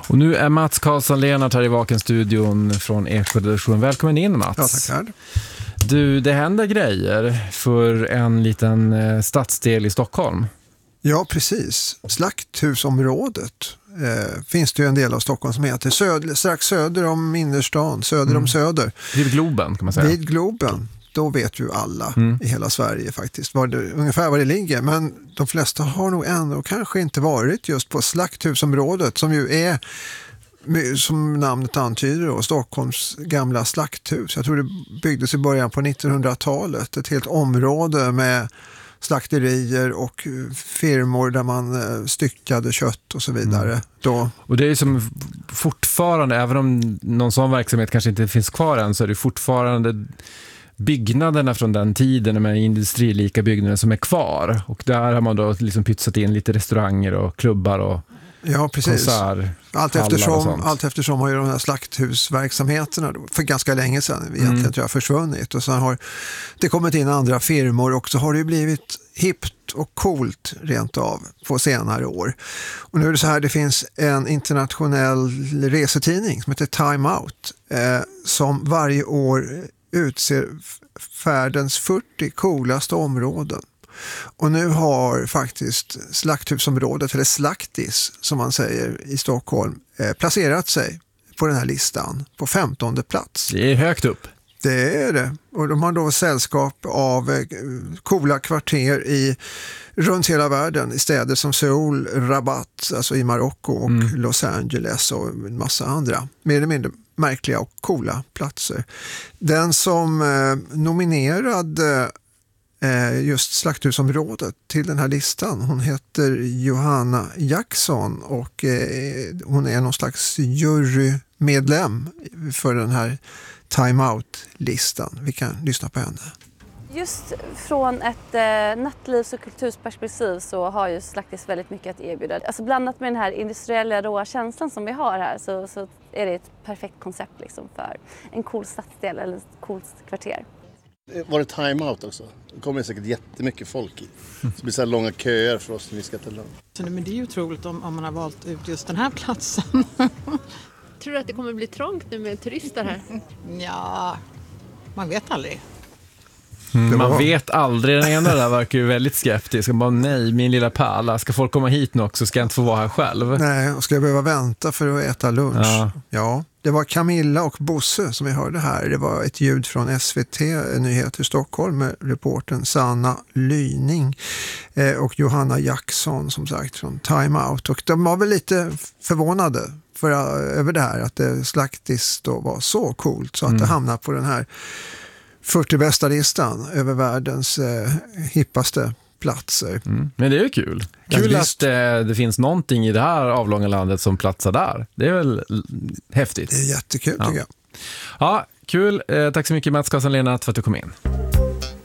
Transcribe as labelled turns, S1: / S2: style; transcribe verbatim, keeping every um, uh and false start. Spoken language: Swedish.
S1: Och nu är Mats Karlsson-Lennart här i Vaken-studion från Eksjö-redaktionen. Välkommen in, Mats.
S2: Ja, tackar.
S1: Du, det händer grejer för en liten eh, stadsdel i Stockholm.
S2: Ja, precis. Slakthusområdet eh, finns det ju en del av Stockholm som heter söder, strax söder om innerstan, söder mm. om Söder.
S1: Vid Globen kan man säga.
S2: Vid Globen. Då vet ju alla
S1: mm.
S2: i hela Sverige faktiskt var det, ungefär var det ligger. Men de flesta har nog ändå kanske inte varit just på Slakthusområdet som ju är, som namnet antyder då, Stockholms gamla slakthus. Jag tror det byggdes i början på nittonhundratalet. Ett helt område med slakterier och firmor där man styckade kött och så vidare. Mm. Då.
S1: Och det är som fortfarande, även om någon sån verksamhet kanske inte finns kvar än, så är det fortfarande byggnaderna från den tiden med industrilika byggnader som är kvar. Och där har man då liksom pytsat in lite restauranger och klubbar och
S2: ja, precis.
S1: konsert.
S2: Allt eftersom, allt eftersom har ju de här slakthusverksamheterna då, för ganska länge sedan egentligen mm. tror jag försvunnit. Och sen har det kommit in andra firmor och så har det ju blivit hippt och coolt rent av på senare år. Och nu är det så här, det finns en internationell resetidning som heter Time Out eh, som varje år utser färdens fyrtio coolaste områden. Och nu har faktiskt Slakthusområdet, eller Slaktis som man säger i Stockholm, eh, placerat sig på den här listan på femtonde plats.
S1: Det är högt upp.
S2: Det är det. Och de har då sällskap av eh, coola kvarter i runt hela världen i städer som Seoul, Rabat, alltså i Marocko och mm. Los Angeles och en massa andra. Mer eller mindre märkliga och coola platser. Den som eh, nominerade eh, just Slakthusområdet till den här listan, hon heter Johanna Jackson och eh, hon är någon slags jurymedlem för den här Time Out-listan. Vi kan lyssna på henne.
S3: Just från ett eh, nattlivs- och kulturperspektiv så har ju Slaktis väldigt mycket att erbjuda. Alltså blandat med den här industriella råa känslan som vi har här så, så är det ett perfekt koncept liksom för en cool stadsdel eller ett coolt kvarter.
S4: Var det Time Out också? Det kommer säkert jättemycket folk i. Det blir så här långa köer för oss när vi ska till lunch.
S5: Men det är ju otroligt om, om man har valt ut just den här platsen.
S6: Tror du att det kommer bli trångt nu med turister här?
S5: Ja, man vet aldrig.
S1: Mm, man vet aldrig. Den ena där verkar ju väldigt skeptisk. Bara, nej, min lilla pärla. Ska folk komma hit nu också? Ska jag inte få vara här själv?
S2: Nej, och ska jag behöva vänta för att äta lunch?
S1: Ja.
S2: ja. Det var Camilla och Bosse som vi hörde här. Det var ett ljud från S V T Nyheter Stockholm med reporten Sanna Lyning eh, och Johanna Jackson som sagt från Time Out. Och de var väl lite förvånade för, över det här att det Slaktis då var så coolt så att mm. det hamnar på den här fyrtio bästa listan över världens eh, hippaste platser.
S1: Mm. Men det är ju kul. Kul ja, att eh, det finns någonting i det här avlånga landet som platsar där. Det är väl häftigt.
S2: Det är jättekul
S1: ja.
S2: tycker jag.
S1: Ja, kul. Eh, tack så mycket Mats Karlsson-Lennart för att du kom in.